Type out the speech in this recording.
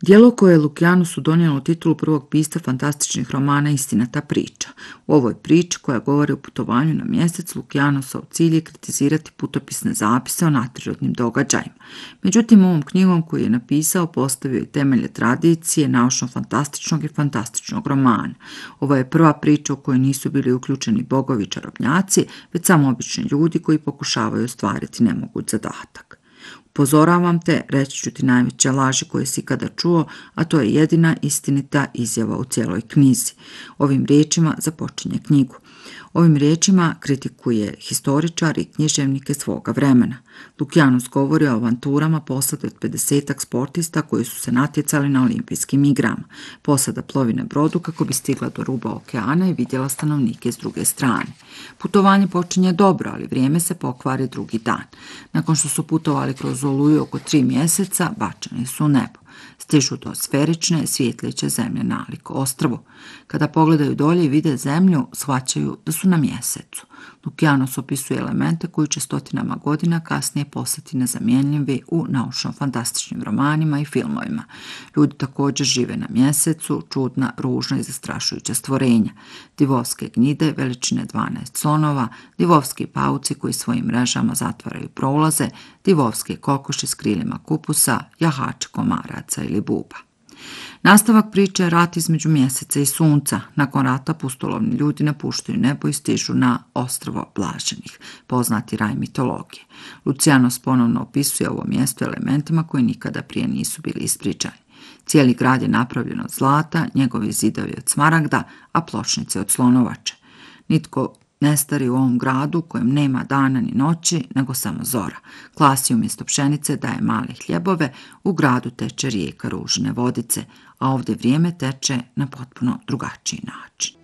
Djelo koje je Lukijanusu donijelo titulu prvog pisca fantastičnih romana Istinita priča. U ovoj priči koja govori o putovanju na mjesec, Lukijanusov cilj je kritizirati putopisne zapise o nadprirodnim događajima. Međutim, ovom knjigom koju je napisao postavio i temelje tradicije naučno-fantastičnog i fantastičnog romana. Ovo je prva priča u kojoj nisu bili uključeni bogovi i čarobnjaci, već samo obični ljudi koji pokušavaju ostvariti nemoguć zadatak. Upozoravam te, reći ću ti najveće laži koje si ikada čuo, a to je jedina istinita izjava u cijeloj knjizi. Ovim riječima započinje knjigu. Ovim riječima kritikuje historičar i književnike svoga vremena. Lukijanus govori o avanturama posade od 50-ak sportista koji su se natjecali na olimpijskim igrama. Posada plovi na brodu kako bi stigla do ruba okeana i vidjela stanovnike s druge strane. Putovanje počinje dobro, ali vrijeme se pokvari drugi dan. Nakon što su putovali kroz oluju oko 3 mjeseca, bačeni su u nebo. Stižu do sferične, svjetleće zemlje nalik ostrvu. Kada pogledaju dolje i vide zemlju, shvaćaju da su na mjesecu. Lukijanus opisuje elemente koji će stotinama godina kasnije postati nezamjenjivi u naučno-fantastičnim romanima i filmovima. Ljudi također žive na mjesecu, čudna, ružna i zastrašujuća stvorenja. Divovske gnjide veličine 12 slonova, divovski pauci koji svojim mrežama zatvaraju prolaze, divovske kokoši s krilima kupusa, jahači komaraca ili buba. Nastavak priče je rat između mjeseca i sunca. Nakon rata pustolovni ljudi napuštaju nebo i stižu na ostrvo blaženih, poznati raj mitologije. Lucijanus ponovno opisuje ovo mjesto elementima koji nikada prije nisu bili ispričani. Cijeli grad je napravljen od zlata, njegovi zidovi od smaragda, a pločnice od slonovače. Nitko ne stari u ovom gradu kojem nema dana ni noći, nego samo zora. Klasi umjesto pšenice daje male hljebove, u gradu teče rijeka ružne vodice, a ovdje vrijeme teče na potpuno drugačiji način.